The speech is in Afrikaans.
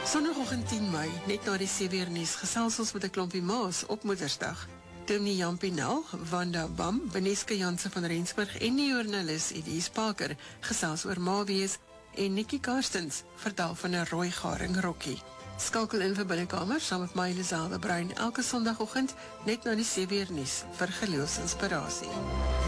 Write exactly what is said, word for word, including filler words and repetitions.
Sondagoggend tien Mei, net na die sewe uur nuus, gesels ons met 'n klompie ma's op Moedersdag. Dominee Jan Pinaar, Wanda Bam, Beneske Jansen van Rensburg en die joernalis Edie Parker gesels oor mawees en Nikki Karstens vertel van 'n rooi garing rokkie. Skakel in vir Binnekamer saam met my Liselde Bruin elke Sondagoggend net na die sewe uur nuus vir geloofsinspirasie.